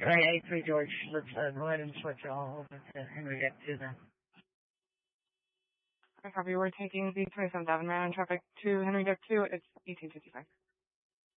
Right, 83 George. Let's go ahead and switch all over to Henry Deck 2 then. I copy. We're taking the 27th Avenue traffic to Henry Deck 2. It's 1855.